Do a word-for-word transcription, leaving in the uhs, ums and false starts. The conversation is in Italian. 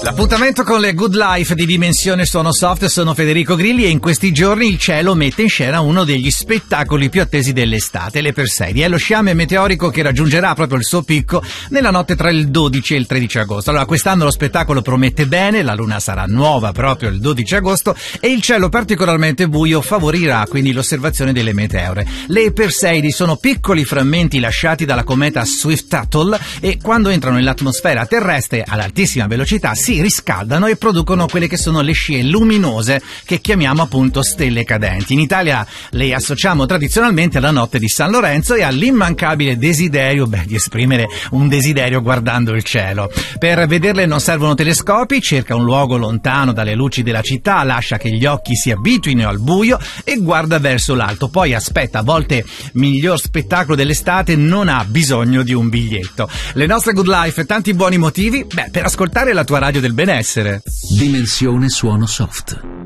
L'appuntamento con le Good Life di Dimensione Suono Soft. Sono Federico Grilli e in questi giorni il cielo mette in scena uno degli spettacoli più attesi dell'estate, le Perseidi. È lo sciame meteorico che raggiungerà proprio il suo picco nella notte tra il dodici e il tredici agosto. Allora, quest'anno lo spettacolo promette bene, la luna sarà nuova proprio il dodici agosto e il cielo particolarmente buio favorirà quindi l'osservazione delle meteore. Le Perseidi sono piccoli frammenti lasciati dalla cometa Swift-Tuttle e quando entrano nell'atmosfera terrestre all'altissima velocità si riscaldano e producono quelle che sono le scie luminose che chiamiamo appunto stelle cadenti. In Italia le associamo tradizionalmente alla notte di San Lorenzo e all'immancabile desiderio beh, di esprimere un desiderio guardando il cielo. Per vederle non servono telescopi, cerca un luogo lontano dalle luci della città, lascia che gli occhi si abituino al buio e guarda verso l'alto. Poi aspetta, a volte miglior spettacolo dell'estate non ha bisogno di un biglietto. Le nostre Good Life, tanti buoni motivi beh, per ascoltare la tua radio del benessere. Dimensione Suono Soft.